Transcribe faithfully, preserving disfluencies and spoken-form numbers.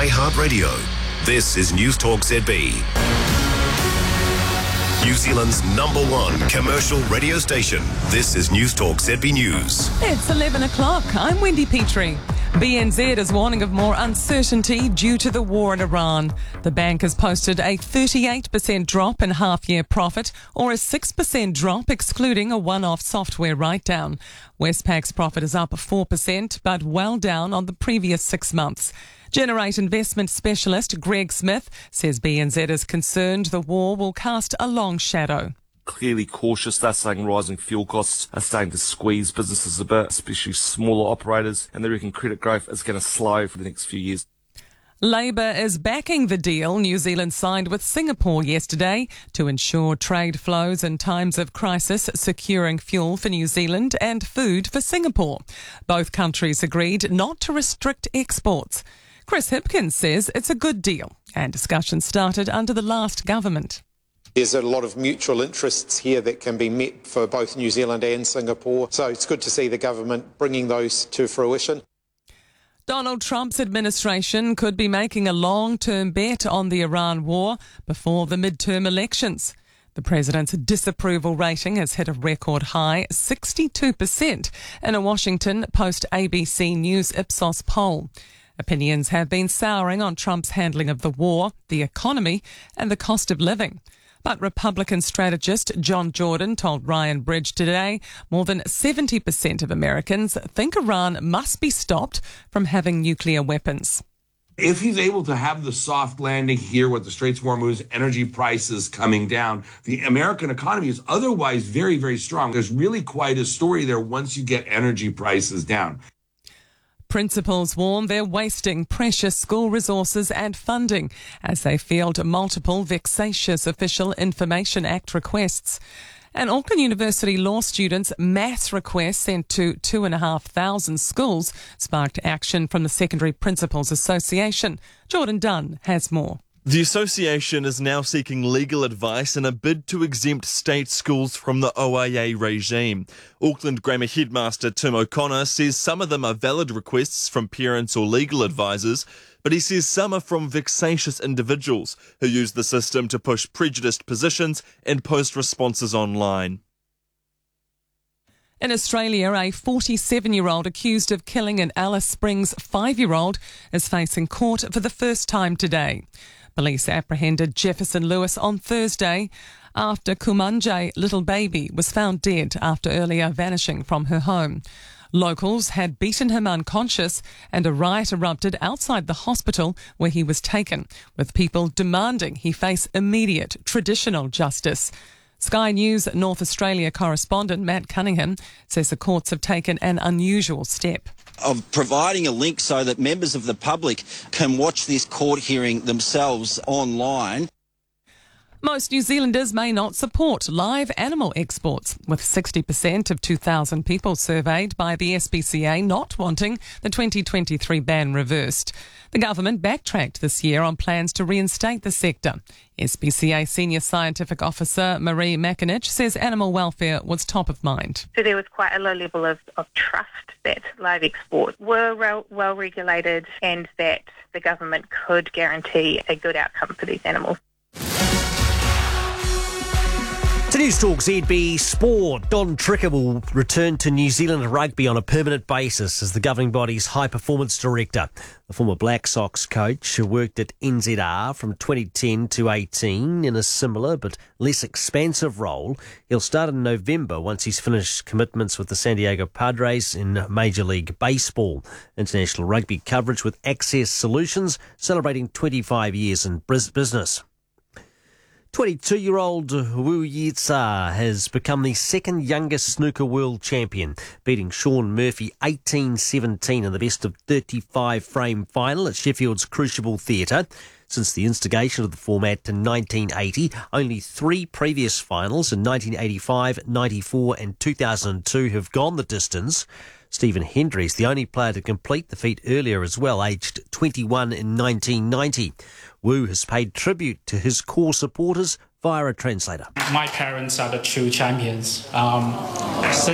iHeartRadio. This is News Talk Z B. New Zealand's number one commercial radio station. This is News Talk Z B News. It's eleven o'clock. I'm Wendy Petrie. B N Z is warning of more uncertainty due to the war in Iran. The bank has posted a thirty-eight percent drop in half-year profit, or a six percent drop excluding a one-off software write-down. Westpac's profit is up four percent, but well down on the previous six months. Generate investment specialist Greg Smith says B N Z is concerned the war will cast a long shadow. Clearly cautious. They're saying rising fuel costs are starting to squeeze businesses a bit, especially smaller operators, and they reckon credit growth is going to slow for the next few years. Labor is backing the deal New Zealand signed with Singapore yesterday to ensure trade flows in times of crisis, securing fuel for New Zealand and food for Singapore. Both countries agreed not to restrict exports. Chris Hipkins says it's a good deal, and discussions started under the last government. There's a lot of mutual interests here that can be met for both New Zealand and Singapore, so it's good to see the government bringing those to fruition. Donald Trump's administration could be making a long-term bet on the Iran war before the midterm elections. The president's disapproval rating has hit a record high, sixty-two percent, in a Washington Post-A B C News Ipsos poll. Opinions have been souring on Trump's handling of the war, the economy, and the cost of living. But Republican strategist John Jordan told Ryan Bridge today more than seventy percent of Americans think Iran must be stopped from having nuclear weapons. If he's able to have the soft landing here with the Straits of Hormuz, energy prices coming down, the American economy is otherwise very, very strong. There's really quite a story there once you get energy prices down. Principals warn they're wasting precious school resources and funding as they field multiple vexatious Official Information Act requests. An Auckland University law student's mass request sent to two and a half thousand schools sparked action from the Secondary Principals Association. Jordan Dunn has more. The association is now seeking legal advice in a bid to exempt state schools from the O I A regime. Auckland Grammar Headmaster Tim O'Connor says some of them are valid requests from parents or legal advisors, but he says some are from vexatious individuals who use the system to push prejudiced positions and post responses online. In Australia, a forty-seven-year-old accused of killing an Alice Springs five-year-old is facing court for the first time today. Police apprehended Jefferson Lewis on Thursday after Kumanjay little baby was found dead after earlier vanishing from her home. Locals had beaten him unconscious and a riot erupted outside the hospital where he was taken, with people demanding he face immediate traditional justice. Sky News North Australia correspondent Matt Cunningham says the courts have taken an unusual step. Of providing a link so that members of the public can watch this court hearing themselves online. Most New Zealanders may not support live animal exports, with sixty percent of two thousand people surveyed by the S P C A not wanting the twenty twenty-three ban reversed. The government backtracked this year on plans to reinstate the sector. S P C A Senior Scientific Officer Marie Makinich says animal welfare was top of mind. So there was quite a low level of, of trust that live exports were well, well regulated and that the government could guarantee a good outcome for these animals. To News Talk Z B Sport, Don Tricker will return to New Zealand Rugby on a permanent basis as the governing body's high performance director. The former Black Sox coach who worked at N Z R from twenty ten to eighteen in a similar but less expansive role. He'll start in November once he's finished commitments with the San Diego Padres in Major League Baseball. International rugby coverage with Access Solutions, celebrating twenty-five years in business. twenty-two-year-old Wu Yitsa has become the second youngest snooker world champion, beating Sean Murphy eighteen seventeen in the best of thirty-five frame final at Sheffield's Crucible Theatre. Since the instigation of the format in nineteen eighty, only three previous finals in nineteen eighty-five, ninety-four and two thousand two have gone the distance. Stephen Hendry is the only player to complete the feat earlier as well, aged twenty-one in nineteen ninety. Wu has paid tribute to his core supporters via a translator. My parents are the true champions. Um,